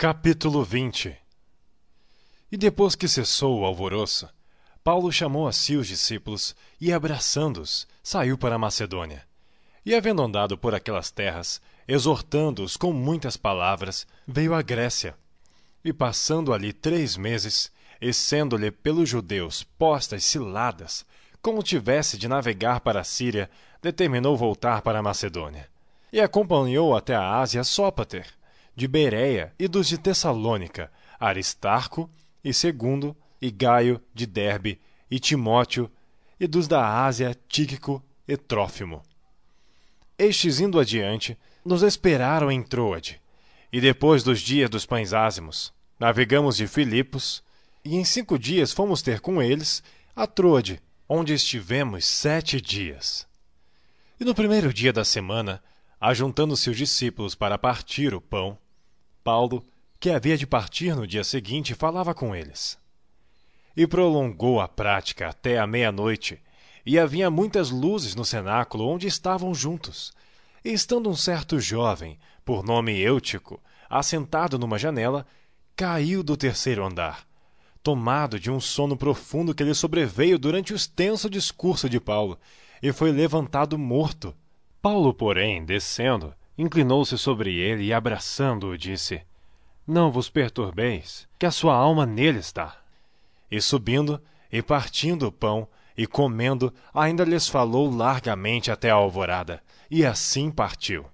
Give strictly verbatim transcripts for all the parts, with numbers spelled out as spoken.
Capítulo vinte. E depois que cessou o alvoroço, Paulo chamou a si os discípulos e, abraçando-os, saiu para a Macedônia. E, havendo andado por aquelas terras, exortando-os com muitas palavras, veio à Grécia. E, passando ali três meses, e sendo-lhe pelos judeus postas ciladas, como tivesse de navegar para a Síria, determinou voltar para a Macedônia. E acompanhou até a Ásia Sópater, de Bereia e dos de Tessalônica, Aristarco e Segundo, e Gaio de Derbe, e Timóteo, e dos da Ásia Tíquico e Trófimo. Estes, indo adiante, nos esperaram em Troade, e depois dos dias dos pães ázimos, navegamos de Filipos, e em cinco dias fomos ter com eles a Troade, onde estivemos sete dias. E no primeiro dia da semana, ajuntando-se os discípulos para partir o pão, Paulo, que havia de partir no dia seguinte, falava com eles. E prolongou a prática até a meia-noite, e havia muitas luzes no cenáculo onde estavam juntos. E estando um certo jovem, por nome Eutico, assentado numa janela, caiu do terceiro andar, tomado de um sono profundo que lhe sobreveio durante o extenso discurso de Paulo, e foi levantado morto. Paulo, porém, descendo, inclinou-se sobre ele e, abraçando-o, disse: Não vos perturbeis, que a sua alma nele está. E subindo, e partindo o pão, e comendo, ainda lhes falou largamente até a alvorada, e assim partiu.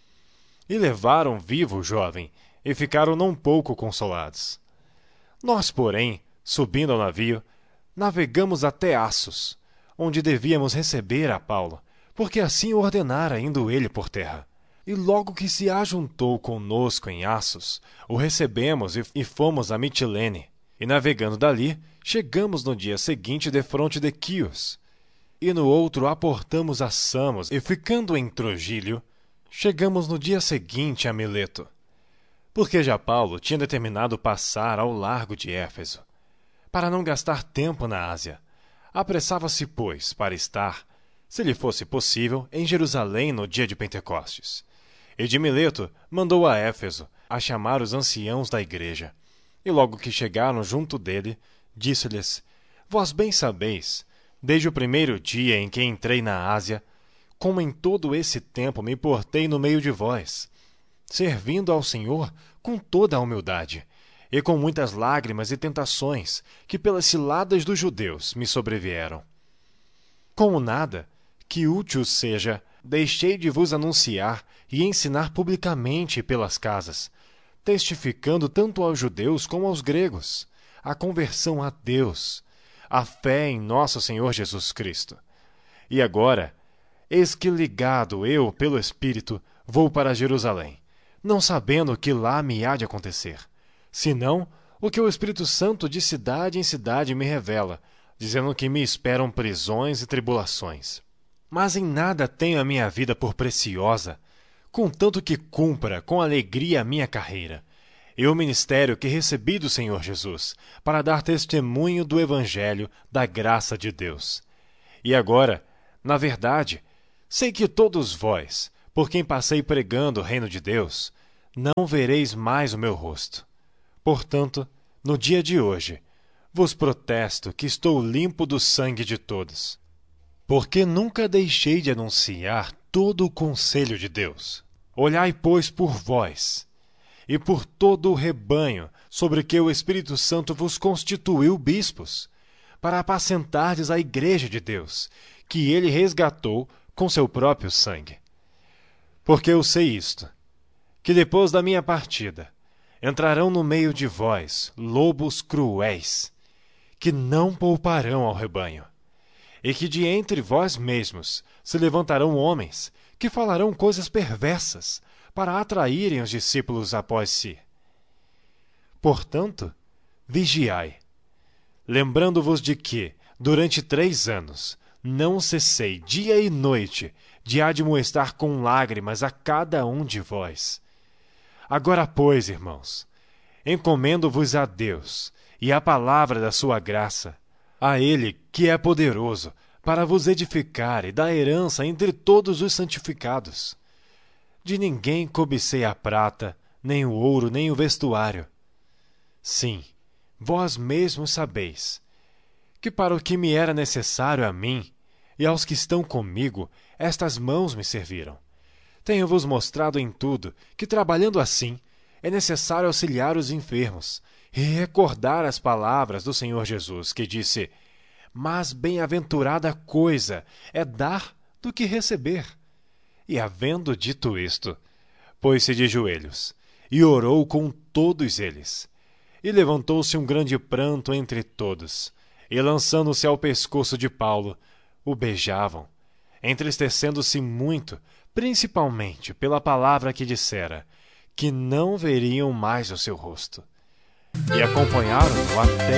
E levaram vivo o jovem, e ficaram não pouco consolados. Nós, porém, subindo ao navio, navegamos até Assos, onde devíamos receber a Paulo, porque assim o ordenara indo ele por terra. E logo que se ajuntou conosco em Assos, o recebemos e, e fomos a Mitilene. E navegando dali, chegamos no dia seguinte defronte de Quios. E no outro aportamos a Samos, e ficando em Trogílio, chegamos no dia seguinte a Mileto. Porque já Paulo tinha determinado passar ao largo de Éfeso, para não gastar tempo na Ásia. Apressava-se, pois, para estar, se lhe fosse possível, em Jerusalém no dia de Pentecostes. E de Mileto mandou a Éfeso a chamar os anciãos da igreja. E logo que chegaram junto dele, disse-lhes: Vós bem sabeis, desde o primeiro dia em que entrei na Ásia, como em todo esse tempo me portei no meio de vós, servindo ao Senhor com toda a humildade, e com muitas lágrimas e tentações que pelas ciladas dos judeus me sobrevieram. Como nada, que útil seja, deixei de vos anunciar e ensinar publicamente pelas casas, testificando tanto aos judeus como aos gregos, a conversão a Deus, a fé em nosso Senhor Jesus Cristo. E agora, eis que ligado eu pelo Espírito, vou para Jerusalém, não sabendo o que lá me há de acontecer, senão o que o Espírito Santo de cidade em cidade me revela, dizendo que me esperam prisões e tribulações. Mas em nada tenho a minha vida por preciosa, contanto que cumpra com alegria a minha carreira, e o ministério que recebi do Senhor Jesus, para dar testemunho do Evangelho da graça de Deus. E agora, na verdade, sei que todos vós, por quem passei pregando o reino de Deus, não vereis mais o meu rosto. Portanto, no dia de hoje, vos protesto que estou limpo do sangue de todos, porque nunca deixei de anunciar todo o conselho de Deus. Olhai, pois, por vós, e por todo o rebanho sobre que o Espírito Santo vos constituiu bispos, para apacentardes a igreja de Deus, que ele resgatou com seu próprio sangue. Porque eu sei isto, que depois da minha partida, entrarão no meio de vós lobos cruéis, que não pouparão ao rebanho, e que de entre vós mesmos se levantarão homens que falarão coisas perversas para atraírem os discípulos após si. Portanto, vigiai, lembrando-vos de que, durante três anos, não cessei dia e noite de admoestar com lágrimas a cada um de vós. Agora, pois, irmãos, encomendo-vos a Deus e à palavra da sua graça, a Ele que é poderoso para vos edificar e dar herança entre todos os santificados. De ninguém cobicei a prata, nem o ouro, nem o vestuário. Sim, vós mesmos sabeis que para o que me era necessário a mim e aos que estão comigo, estas mãos me serviram. Tenho-vos mostrado em tudo que, trabalhando assim, é necessário auxiliar os enfermos e recordar as palavras do Senhor Jesus, que disse: mas bem-aventurada coisa é dar do que receber. E, havendo dito isto, pôs-se de joelhos e orou com todos eles. E levantou-se um grande pranto entre todos, e lançando-se ao pescoço de Paulo, o beijavam, entristecendo-se muito, principalmente pela palavra que dissera, que não veriam mais o seu rosto. E acompanharam-no até